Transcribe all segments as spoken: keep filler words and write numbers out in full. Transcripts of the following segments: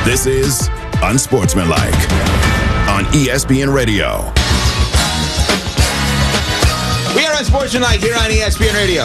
This is Unsportsmanlike on E S P N Radio. We are Unsportsmanlike here on E S P N Radio.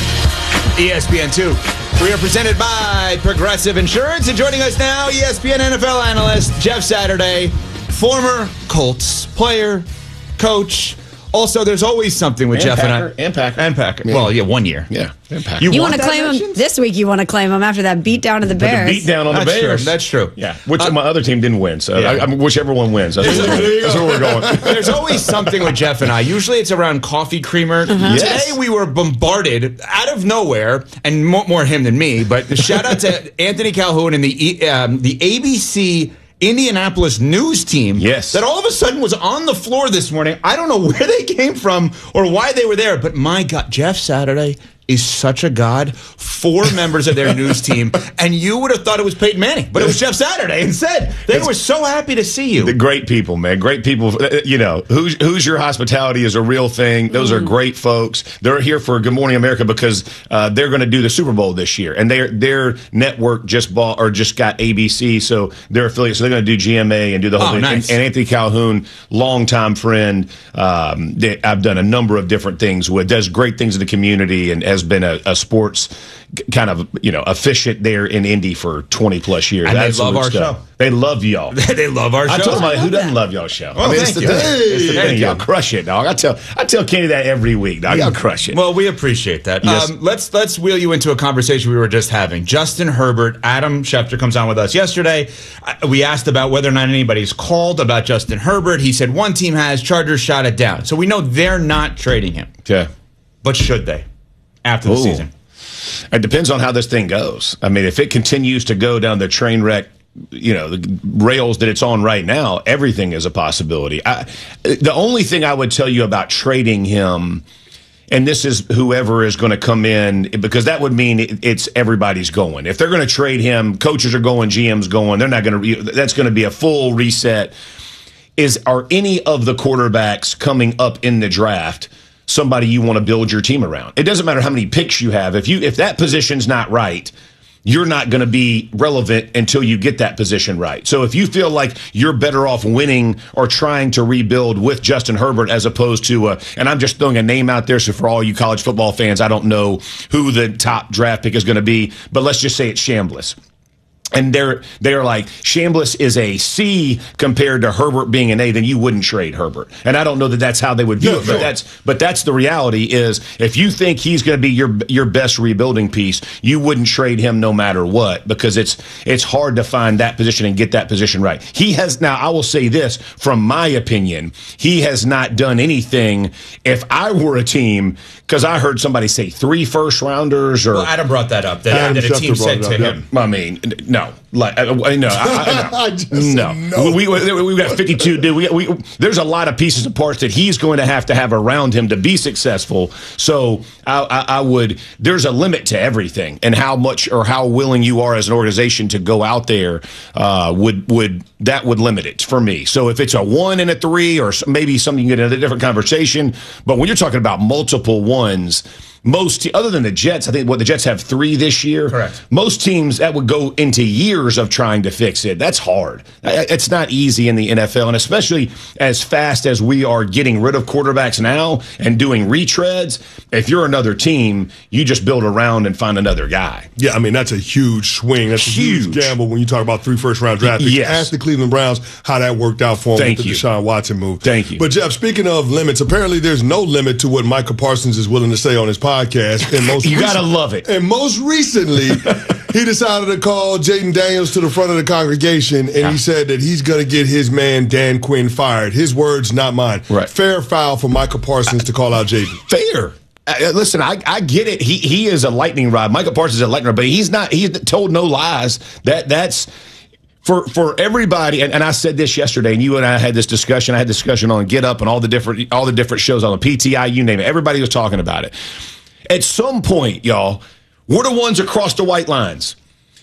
E S P N two. We are presented by Progressive Insurance. And joining us now, E S P N N F L analyst Jeff Saturday, former Colts player, coach. Also, there's always something with and Jeff Packer, and I. And Packer. And Packer. Yeah. Well, yeah, one year. Yeah, and Packer. You, You want want to claim mentions? him this week? You want to claim him after that beat down to the Bears? The beat down on That's the Bears. true. That's true. Yeah, which Uh, my other team didn't win. So yeah. I, I mean, whichever one wins. That's, what, that's where we're going. There's always something with Jeff and I. Usually it's around coffee creamer. Uh-huh. Yes. Today we were bombarded out of nowhere, and more, more him than me, but shout out to Anthony Calhoun and the E- um, the A B C Indianapolis news team. Yes. That all of a sudden was on the floor this morning. I don't know where they came from or why they were there, but my God, Jeff Saturday is such a god. Four members of their news team, and you would have thought it was Peyton Manning, but it was Jeff Saturday instead. They It's- were so happy to see you. The great people, man. Great people. You know, who's who's your hospitality is a real thing. Those are great folks. They're here for Good Morning America because uh, they're going to do the Super Bowl this year, and their their network just bought or just got A B C, so they're affiliates. So they're going to do G M A and do the whole Oh, thing. nice. And, and Anthony Calhoun, longtime friend, um, that I've done a number of different things with. Does great things in the community and has been a, a sports kind of you know officiant there in Indy for twenty plus years. And they Absolute love our stuff. show. They love y'all. They love our show. I told them, like, who love doesn't that. love y'all show? Oh, I mean, thank it's the you. thing. It's the Thank thing. you. Y'all crush it, dog. I tell I tell Kenny that every week, dog. Y'all crush it. Well, we appreciate that. Yes. Um, let's let's wheel you into a conversation we were just having. Justin Herbert, Adam Schefter comes on with us yesterday. Uh, We asked about whether or not anybody's called about Justin Herbert. He said one team has. Chargers shot it down. So we know they're not trading him. Okay. But should they after the Ooh. season? It depends on how this thing goes. I mean, if it continues to go down the train wreck, you know, the rails that it's on right now, everything is a possibility. I, the only thing I would tell you about trading him, and this is whoever is going to come in, because that would mean it, it's everybody's going. If they're going to trade him, coaches are going, G M's going, they're not going to, that's going to be a full reset. Is, are any of the quarterbacks coming up in the draft somebody you want to build your team around? It doesn't matter how many picks you have. If you if that position's not right, you're not going to be relevant until you get that position right. So if you feel like you're better off winning or trying to rebuild with Justin Herbert as opposed to, uh, and I'm just throwing a name out there, so for all you college football fans, I don't know who the top draft pick is going to be, but let's just say it's Chambliss. And they're they're like, Chambliss is a C compared to Herbert being an A, then you wouldn't trade Herbert. And I don't know that that's how they would view Yeah, it, sure. but that's but that's the reality is if you think he's going to be your your best rebuilding piece, you wouldn't trade him no matter what because it's it's hard to find that position and get that position right. He has now. I will say this from my opinion, he has not done anything. If I were a team, because I heard somebody say three first rounders or Well, Adam brought that up. That, Adam that a Schefter team said brought to it up, him. I mean, no, like I, I- no, I, I, no. I just no. know. We, we we got fifty-two. Dude, we, we there's a lot of pieces and parts that he's going to have to have around him to be successful. So I, I, I would. There's a limit to everything, and how much or how willing you are as an organization to go out there uh, would would that would limit it for me. So if it's a one and a three, or maybe something you get in a different conversation. But when you're talking about multiple ones. Most, other than the Jets, I think what the Jets have three this year. Correct. Most teams that would go into years of trying to fix it. That's hard. It's not easy in the N F L, and especially as fast as we are getting rid of quarterbacks now and doing retreads. If you're another team, you just build around and find another guy. Yeah, I mean, that's a huge swing. That's a huge, Huge. gamble when you talk about three first-round draft picks. Yes. Ask the Cleveland Browns how that worked out for them Thank with the you. Deshaun Watson move. Thank you. But, Jeff, speaking of limits, apparently there's no limit to what Michael Parsons is willing to say on his podcast. And most You gotta recent- love it. And most recently, he decided to call Jaden Daniels to the front of the congregation, and he said that he's going to get his man Dan Quinn fired. His words, not mine. Right. Fair foul for Michael Parsons to call out Jaden. Fair. Uh, listen, I, I get it. He he is a lightning rod. Michael Parsons is a lightning rod, but he's not. He's told no lies. That that's. For for everybody, and, and I said this yesterday, and you and I had this discussion. I had discussion on Get Up and all the different all the different shows on the P T I, you name it. Everybody was talking about it. At some point, y'all, we're the ones across the white lines.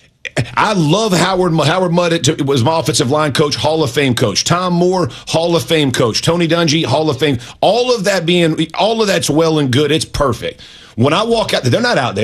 I love Howard. Howard Mudd was my offensive line coach, Hall of Fame coach. Tom Moore, Hall of Fame coach. Tony Dungy, Hall of Fame. All of that being, all of that's well and good. It's perfect. When I walk out there, they're not out there.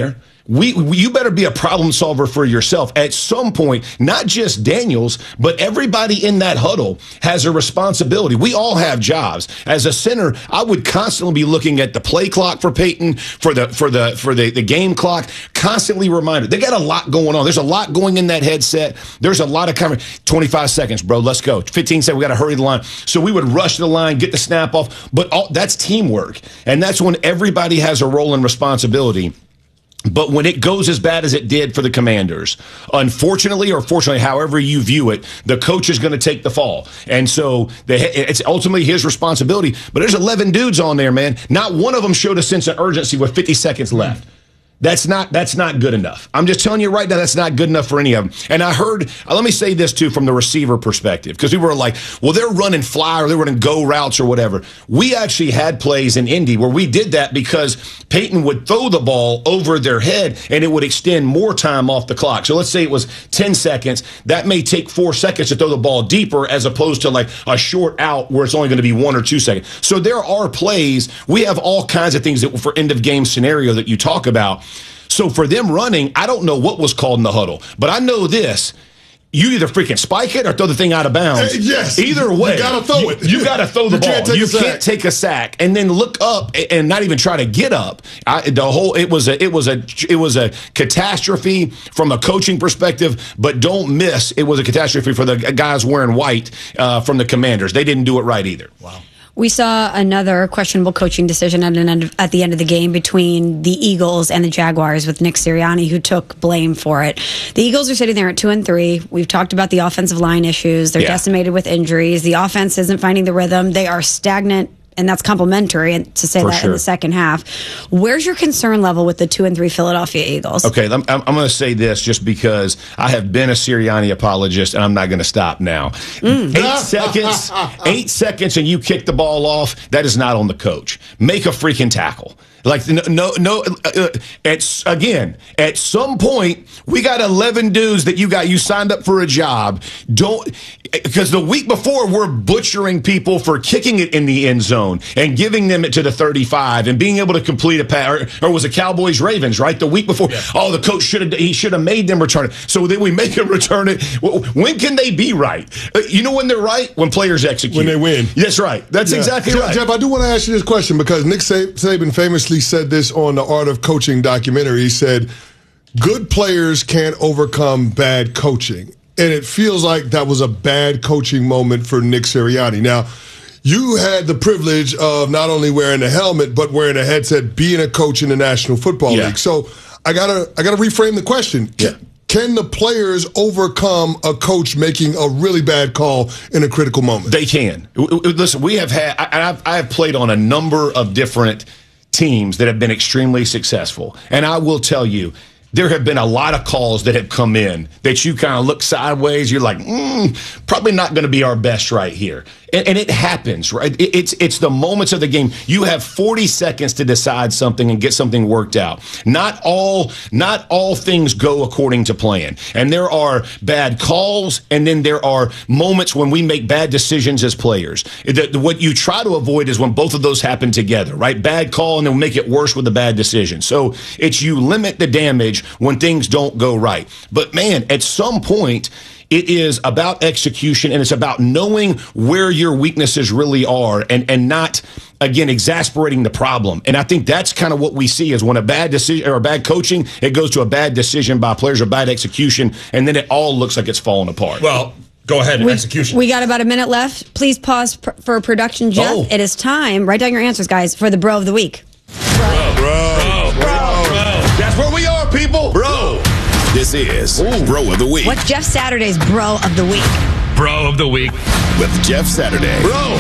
We, we, you better be a problem solver for yourself. At some point, not just Daniels, but everybody in that huddle has a responsibility. We all have jobs. As a center, I would constantly be looking at the play clock for Peyton, for the for the for the, the game clock, constantly reminded. They got a lot going on. There's a lot going in that headset. There's a lot of cover. twenty-five seconds, bro. Let's go. fifteen seconds. We got to hurry the line. So we would rush the line, get the snap off. But all, that's teamwork, and that's when everybody has a role and responsibility. But when it goes as bad as it did for the Commanders, unfortunately or fortunately, however you view it, the coach is going to take the fall. And so the, it's ultimately his responsibility. But there's eleven dudes on there, man. Not one of them showed a sense of urgency with fifty seconds left. That's not that's not good enough. I'm just telling you right now, that's not good enough for any of them. And I heard, uh, let me say this too from the receiver perspective, because people were like, well, they're running fly or they're running go routes or whatever. We actually had plays in Indy where we did that because Peyton would throw the ball over their head and it would extend more time off the clock. So let's say it was ten seconds. That may take four seconds to throw the ball deeper as opposed to like a short out where it's only going to be one or two seconds. So there are plays. We have all kinds of things that for end of game scenario that you talk about. So for them running, I don't know what was called in the huddle, but I know this. You either freaking spike it or throw the thing out of bounds. Uh, yes. Either way. You got to throw it. You, you got to throw the you ball. Can't take you a sack. can't take a sack and then look up and not even try to get up. I, the whole it was a it was a it was a catastrophe from a coaching perspective, but don't miss it was a catastrophe for the guys wearing white uh, from the Commanders. They didn't do it right either. Wow. We saw another questionable coaching decision at, an end of, at the end of the game between the Eagles and the Jaguars with Nick Sirianni, who took blame for it. The Eagles are sitting there at two and three. We've talked about the offensive line issues. They're yeah. decimated with injuries. The offense isn't finding the rhythm. They are stagnant, and that's complimentary to say For that sure. in the second half. Where's your concern level with the two and three Philadelphia Eagles? Okay, I'm, I'm going to say this just because I have been a Sirianni apologist, and I'm not going to stop now. Mm. Eight seconds, eight seconds, and you kick the ball off. That is not on the coach. Make a freaking tackle. Like no, no, no. Uh, at again, at some point, we got eleven dudes that you got. You signed up for a job. Don't because the week before we're butchering people for kicking it in the end zone and giving them it to the thirty-five and being able to complete a pass. Or, or was it Cowboys Ravens? Right, the week before. Yeah. Oh, the coach should have. He should have made them return it. So then we make them return it. When can they be right? You know when they're right? When players execute. When they win. That's right. That's yeah. exactly Jeff, right. Jeff, I do want to ask you this question because Nick Saban famously said this on the Art of Coaching documentary. He said, good players can't overcome bad coaching. And it feels like that was a bad coaching moment for Nick Sirianni. Now, you had the privilege of not only wearing a helmet, but wearing a headset, being a coach in the National Football yeah. League. So I gotta, I gotta reframe the question. Yeah. Can the players overcome a coach making a really bad call in a critical moment? They can. Listen, we have had, I, I've, I have played on a number of different teams that have been extremely successful. And I will tell you, there have been a lot of calls that have come in that you kind of look sideways. You're like, mm, probably not going to be our best right here. And, and it happens, right? It, it's it's the moments of the game. You have forty seconds to decide something and get something worked out. Not all not all things go according to plan. And there are bad calls, and then there are moments when we make bad decisions as players. The, the, what you try to avoid is when both of those happen together, right? Bad call, and then make it worse with a bad decision. So it's you limit the damage when things don't go right. But man, at some point, it is about execution, and it's about knowing where your weaknesses really are and, and not, again, exasperating the problem. And I think that's kind of what we see is when a bad decision or a bad coaching, it goes to a bad decision by players or bad execution, and then it all looks like it's falling apart. Well, go ahead, we, execution. We got about a minute left. Please pause pr- for production, Jeff. Oh. It is time. Write down your answers, guys, for the Bro of the Week. Bro, bro, bro, bro. That's where we are, people. Bro. This is Ooh. Bro of the Week. What's Jeff Saturday's Bro of the Week? Bro of the Week. With Jeff Saturday. Bro.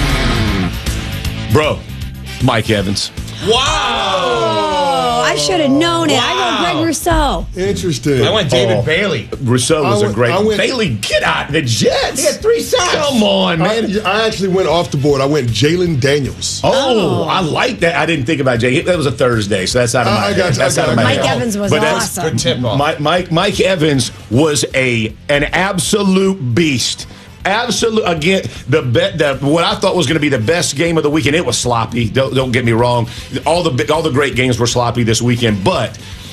Bro. Mike Evans. Wow. I should have known it. Wow. I wrote Greg Rousseau. Interesting. I went David oh. Bailey. Rousseau was went, a great went, Bailey, get out. The Jets. He had three sacks. Come on, man. I, I actually went off the board. I went Jalen Daniels. Oh, Oh. I like that. I didn't think about Jay. That was a Thursday, so that's out of my I head. got you, That's I out got of my you. head. Mike Evans was But that's awesome. Good tip off. Mike, Mike, Mike Evans was a an absolute beast. Absolute again, the bet the what I thought was going to be the best game of the weekend. It was sloppy. Don't, don't get me wrong. All the all the great games were sloppy this weekend, but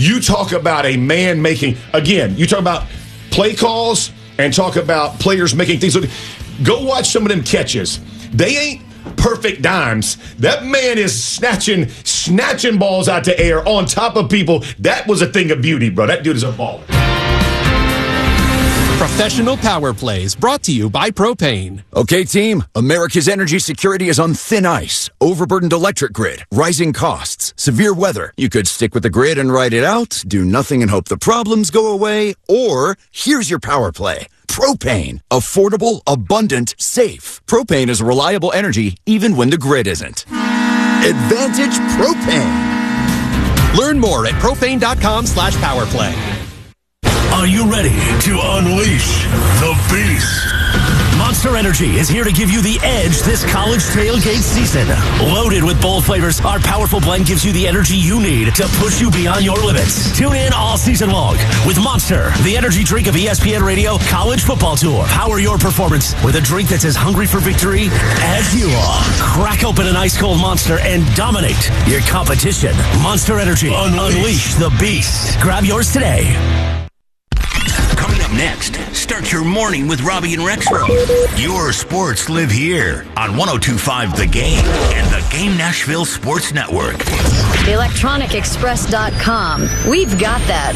You talk about a man making, again, you talk about play calls and talk about players making things look. Go watch some of them catches. They ain't perfect dimes. That man is snatching, snatching balls out to air on top of people. That was a thing of beauty, bro. That dude is a baller. Professional Power Plays brought to you by Propane. Okay, team, America's energy security is on thin ice. Overburdened electric grid, rising costs, severe weather. You could stick with the grid and ride it out, do nothing and hope the problems go away, or here's your power play. Propane. Affordable, abundant, safe. Propane is reliable energy even when the grid isn't. Advantage Propane. Learn more at propane.com slash powerplay. Are you ready to unleash the beast? Monster Energy is here to give you the edge this college tailgate season. Loaded with bold flavors, our powerful blend gives you the energy you need to push you beyond your limits. Tune in all season long with Monster, the energy drink of E S P N Radio College Football Tour. Power your performance with a drink that's as hungry for victory as you are. Crack open an ice-cold Monster and dominate your competition. Monster Energy. Unleash, Unleash the beast. Grab yours today. Coming up next, start your morning with Robbie and Rexro. Your sports live here on one oh two point five The Game and the Game Nashville Sports Network. electronic express dot com. We've got that.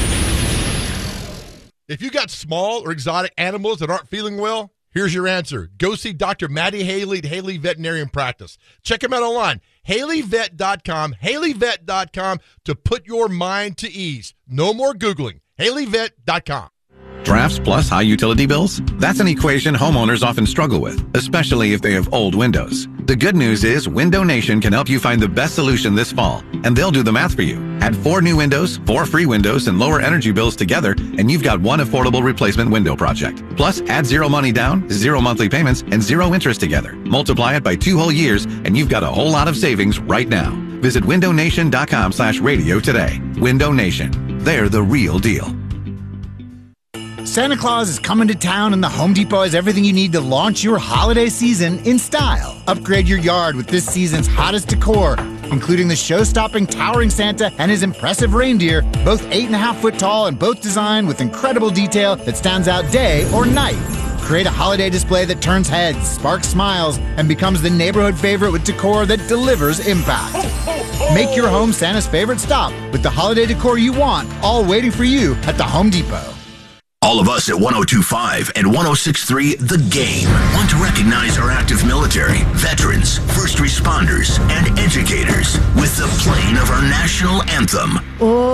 If you got small or exotic animals that aren't feeling well, here's your answer. Go see Doctor Maddie Haley at Haley Veterinarian Practice. Check him out online, Haley Vet dot com, Haley Vet dot com, to put your mind to ease. No more Googling. Haley Vet dot com. Drafts plus high utility bills? That's an equation homeowners often struggle with, especially if they have old windows. The good news is Window Nation can help you find the best solution this fall, and they'll do the math for you. Add four new windows, four free windows, and lower energy bills together, and you've got one affordable replacement window project. Plus, add zero money down, zero monthly payments, and zero interest together. Multiply it by two whole years, and you've got a whole lot of savings right now. Visit window nation dot com slash radio today. Window Nation. They're the real deal. Santa Claus is coming to town, and the Home Depot has everything you need to launch your holiday season in style. Upgrade your yard with this season's hottest decor, including the show-stopping towering Santa and his impressive reindeer, both eight and a half foot tall and both designed with incredible detail that stands out day or night. Create a holiday display that turns heads, sparks smiles, and becomes the neighborhood favorite with decor that delivers impact. Make your home Santa's favorite stop with the holiday decor you want, all waiting for you at the Home Depot. All of us at one oh two point five and one oh six point three The Game want to recognize our active military, veterans, first responders, and educators with the playing of our national anthem. Oh.